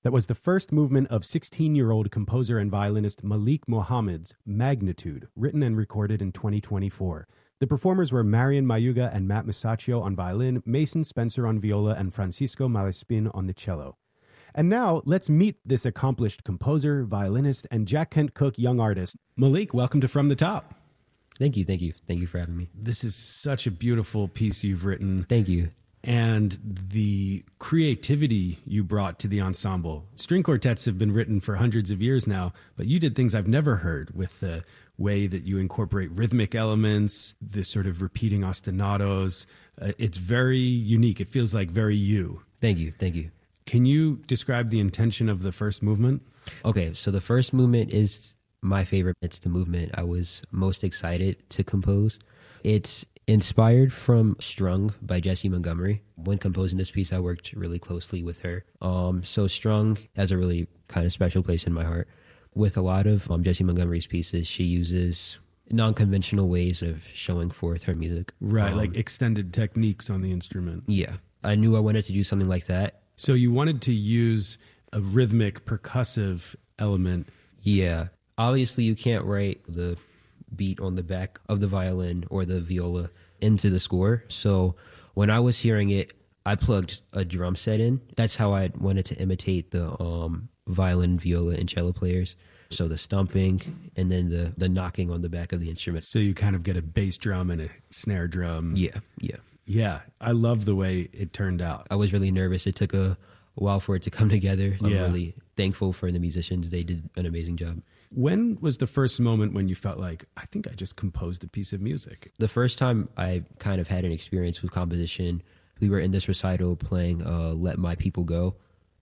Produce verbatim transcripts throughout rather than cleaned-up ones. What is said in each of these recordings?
That was the first movement of sixteen-year-old composer and violinist Malik Mohammed's Magnitude, written and recorded in twenty twenty-four. The performers were Marian Mayuga and Matt Masaccio on violin, Mason Spencer on viola, and Francisco Malespin on the cello. And now, let's meet this accomplished composer, violinist, and Jack Kent Cooke young artist. Malik, welcome to From the Top. Thank you, thank you. Thank you for having me. This is such a beautiful piece you've written. Thank you. And the creativity you brought to the ensemble. String quartets have been written for hundreds of years now, but you did things I've never heard with the way that you incorporate rhythmic elements, the sort of repeating ostinatos. Uh, it's very unique. It feels like very you. Thank you, thank you. Can you describe the intention of the first movement? Okay, so the first movement is my favorite. It's the movement I was most excited to compose. It's inspired from Strung by Jessie Montgomery. When composing this piece, I worked really closely with her. Um, so Strung has a really kind of special place in my heart. With a lot of um, Jessie Montgomery's pieces, she uses non-conventional ways of showing forth her music. Right, um, like extended techniques on the instrument. Yeah, I knew I wanted to do something like that. So you wanted to use a rhythmic, percussive element. Yeah. Obviously, you can't write the beat on the back of the violin or the viola into the score. So when I was hearing it, I plugged a drum set in. That's how I wanted to imitate the um, violin, viola, and cello players. So the stomping and then the, the knocking on the back of the instrument. So you kind of get a bass drum and a snare drum. Yeah, yeah. Yeah, I love the way it turned out. I was really nervous. It took a while for it to come together. I'm yeah. really thankful for the musicians. They did an amazing job. When was the first moment when you felt like, I think I just composed a piece of music? The first time I kind of had an experience with composition, we were in this recital playing uh, Let My People Go.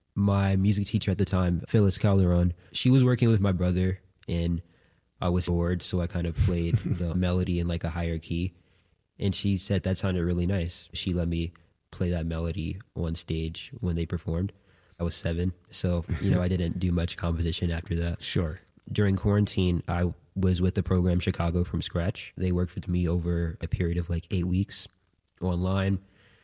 My music teacher at the time, Phyllis Calderon, she was working with my brother, and I was bored, so I kind of played the melody in like a higher key. And she said that sounded really nice. She let me play that melody on stage when they performed. I was seven, so you know I didn't do much composition after that. Sure. During quarantine, I was with the program Chicago from Scratch. They worked with me over a period of like eight weeks online.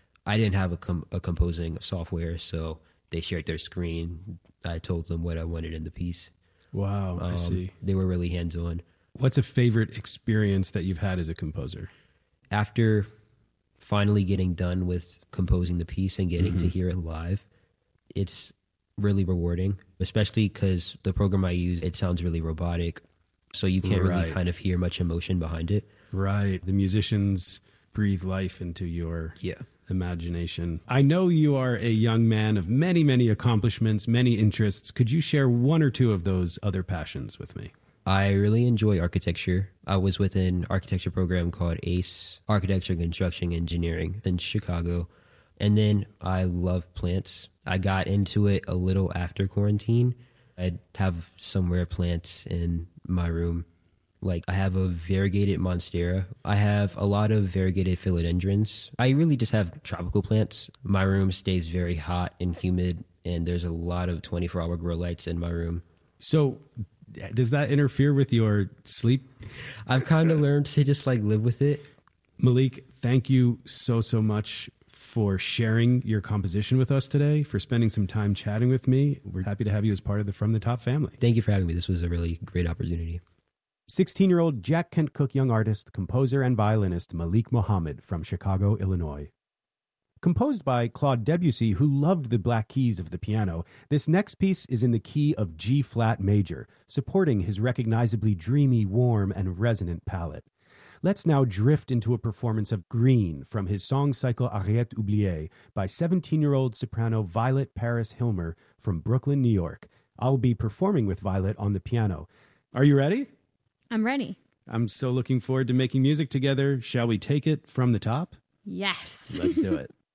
I didn't have a, com- a composing software, so they shared their screen. I told them what I wanted in the piece. Wow, um, I see. They were really hands-on. What's a favorite experience that you've had as a composer? After finally getting done with composing the piece and getting mm-hmm. to hear it live, it's really rewarding, especially because the program I use, it sounds really robotic, so you can't right. really kind of hear much emotion behind it. Right. The musicians breathe life into your yeah. imagination. I know you are a young man of many, many accomplishments, many interests. Could you share one or two of those other passions with me? I really enjoy architecture. I was with an architecture program called ACE, Architecture, Construction, Engineering in Chicago. And then I love plants. I got into it a little after quarantine. I'd have some rare plants in my room. Like I have a variegated monstera. I have a lot of variegated philodendrons. I really just have tropical plants. My room stays very hot and humid, and there's a lot of twenty-four hour grow lights in my room. So does that interfere with your sleep? I've kind of learned to just like live with it. Malik, thank you so, so much for sharing your composition with us today, for spending some time chatting with me. We're happy to have you as part of the From the Top family. Thank you for having me. This was a really great opportunity. sixteen-year-old Jack Kent Cooke young artist, composer, and violinist Malik Mohammed from Chicago, Illinois. Composed by Claude Debussy, who loved the black keys of the piano, this next piece is in the key of G-flat major, supporting his recognizably dreamy, warm, and resonant palette. Let's now drift into a performance of Green from his song cycle Ariette Oubliée by seventeen-year-old soprano Violet Paris Hilmer from Brooklyn, New York. I'll be performing with Violet on the piano. Are you ready? I'm ready. I'm so looking forward to making music together. Shall we take it from the top? Yes. Let's do it.